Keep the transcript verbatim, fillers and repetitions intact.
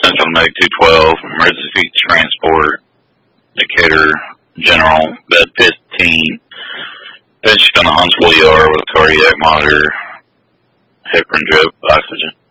Central Medic two twelve, emergency transport, Decatur General, bed fifteen, finished on the Huntsville E R with cardiac monitor, heparin drip, oxygen.